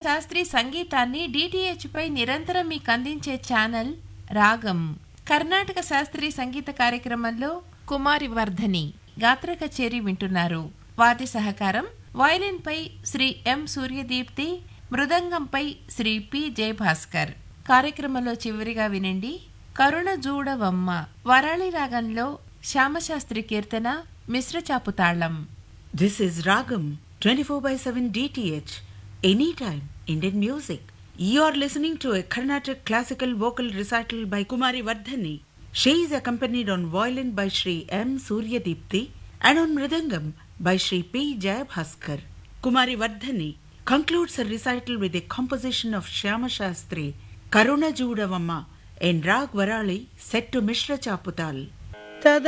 శాస్త్రీయ సంగీతాన్ని DTH పై నిరంతరం మీకు అందించే ఛానల్ రాగం. కర్ణాటక శాస్త్రీయ సంగీత కార్యక్రమంలో కుమారి వర్ధని గాత్ర కచేరీ వింటున్నారు. వాద్య సహకారం వయలిన్ పై శ్రీ ఎం సూర్యదీప్తి, మృదంగంపై శ్రీ పి జయభాస్కర్. కార్యక్రమంలో చివరిగా వినండి కరుణ జూడవమ్మ, వరాళి రాగంలో శ్యామశాస్త్రి కీర్తన, మిశ్ర చాపు తాళం. This is Ragam 24/7 DTH, anytime Indian music. You are listening to a Carnatic classical vocal recital by Kumari Vardhani. She is accompanied on violin by Sri M. Suryadipti and on mridangam by Sri P. Jayabhaskar. Kumari Vardhani concludes her recital with a composition of Shyama Shastri, Karuna Judavamma, in Rag Varali set to Mishra Chaputal.